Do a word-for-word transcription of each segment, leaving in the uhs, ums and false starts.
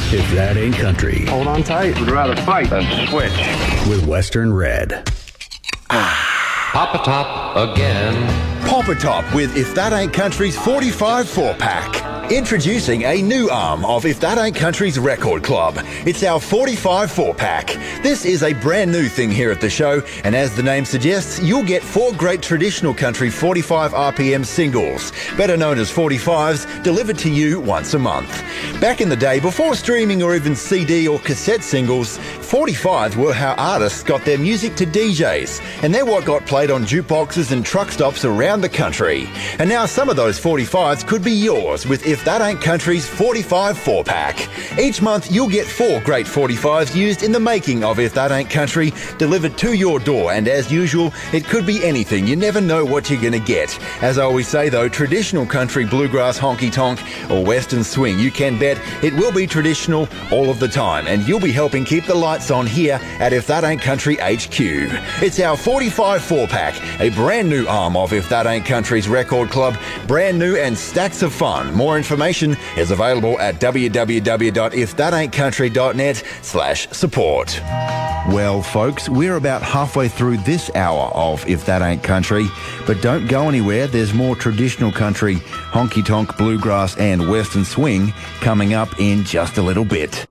If that ain't country. Hold on tight. Would rather fight than switch. With Western Red. Pop a Top again. Pop a Top with If That Ain't Country's forty-five four-pack. Introducing a new arm of If That Ain't Country's Record Club. It's our forty-five four-pack. This is a brand new thing here at the show, and as the name suggests, you'll get four great traditional country forty-five R P M singles, better known as forty-fives, delivered to you once a month. Back in the day, before streaming or even C D or cassette singles, forty-fives were how artists got their music to D Js, and they're what got played on jukeboxes and truck stops around the country. And now some of those forty-fives could be yours with If That Ain't Country's forty-five four-pack. Each month you'll get four great forty-fives used in the making of If That Ain't Country, delivered to your door, and as usual, it could be anything. You never know what you're going to get. As I always say though, traditional country, bluegrass, honky-tonk or western swing, you can bet it will be traditional all of the time, and you'll be helping keep the lights on here at If That Ain't Country H Q. It's our forty-five four-pack, a brand new arm of If That Ain't Country's Record Club, brand new and stacks of fun. More information is available at w w w dot if that ain't country dot net slash support. Well, folks, we're about halfway through this hour of If That Ain't Country, but don't go anywhere. There's more traditional country, honky-tonk, bluegrass and western swing coming up in just a little bit.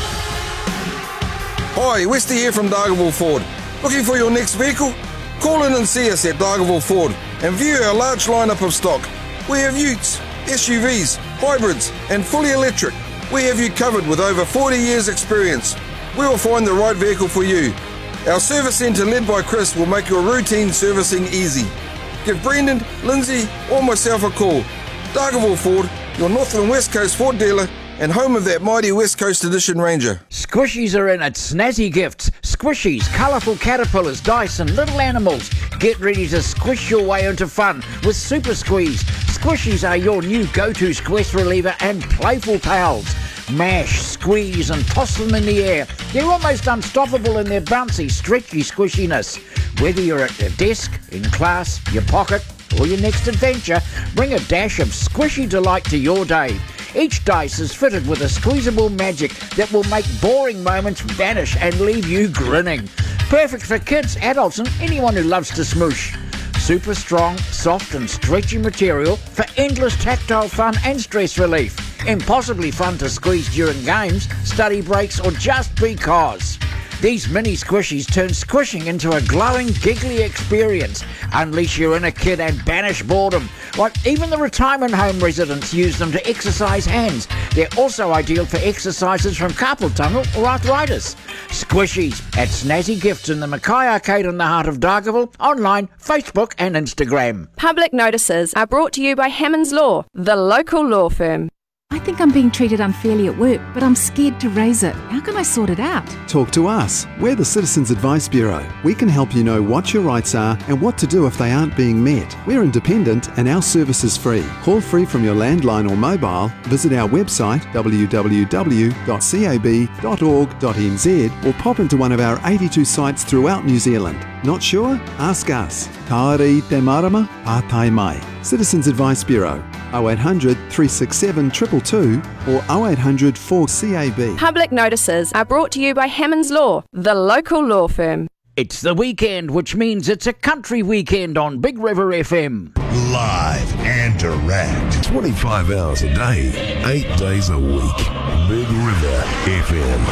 Hi, Westy here from Dargaville Ford. Looking for your next vehicle? Call in and see us at Dargaville Ford and view our large lineup of stock. We have utes, S U Vs, hybrids and fully electric. We have you covered with over forty years experience. We will find the right vehicle for you. Our service centre led by Chris will make your routine servicing easy. Give Brendan, Lindsay or myself a call. Dargaville Ford, your North and West Coast Ford dealer and home of that mighty West Coast Edition Ranger. Squishies are in at Snazzy Gifts. Squishies, colourful caterpillars, dice and little animals. Get ready to squish your way into fun with Super Squeeze. Squishies are your new go-to stress reliever and playful pals. Mash, squeeze and toss them in the air. They're almost unstoppable in their bouncy, stretchy squishiness. Whether you're at your desk, in class, your pocket or your next adventure, bring a dash of squishy delight to your day. Each dice is fitted with a squeezable magic that will make boring moments vanish and leave you grinning. Perfect for kids, adults and anyone who loves to smoosh. Super strong, soft and stretchy material for endless tactile fun and stress relief. Impossibly fun to squeeze during games, study breaks or just because. These mini squishies turn squishing into a glowing, giggly experience. Unleash your inner kid and banish boredom. Like even the retirement home residents use them to exercise hands. They're also ideal for exercises from carpal tunnel or arthritis. Squishies at Snazzy Gifts in the Mackay Arcade in the heart of Dargaville, online, Facebook and Instagram. Public notices are brought to you by Hammonds Law, the local law firm. I think I'm being treated unfairly at work, but I'm scared to raise it. How can I sort it out? Talk to us. We're the Citizens Advice Bureau. We can help you know what your rights are and what to do if they aren't being met. We're independent and our service is free. Call free from your landline or mobile, visit our website w w w dot c a b dot org dot n z or pop into one of our eighty-two sites throughout New Zealand. Not sure? Ask us. Kaori te marama, pātai mai. Citizens Advice Bureau, oh eight hundred, three six seven, two two two or oh eight hundred, four C A B. Public notices are brought to you by Hammonds Law, the local law firm. It's the weekend, which means it's a country weekend on Big River F M. Live and direct. twenty-five hours a day, eight days a week. Big River F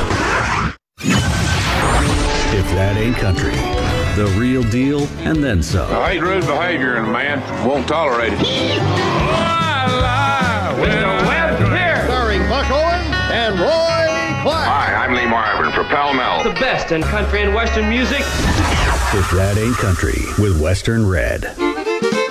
M. If that ain't country, the real deal and then some. I hate rude behavior in a man. Won't tolerate it. Starring Buck Owens and Roy Clark. Hi, I'm Lee Marvin for Pall Mall. The best in country and western music. If that ain't country with Western Red.